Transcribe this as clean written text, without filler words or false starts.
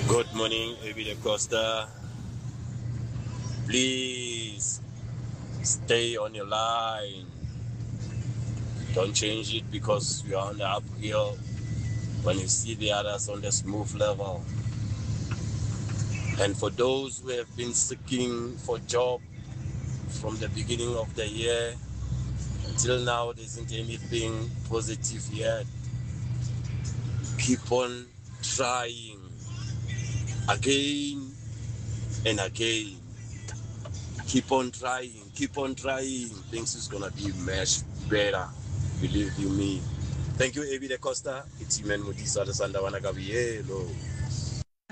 Good morning, Evie Costa. Please stay on your line. Don't change it because we are on the uphill when you see the others on the smooth level. And for those who have been seeking for job from the beginning of the year until now, there isn't anything positive yet. Keep on trying again and again. Keep on trying. Things is gonna be much better. Believe you me. Thank you, Ebi De Costa. It's Imen Mudisa de Sandawana Gabrielo.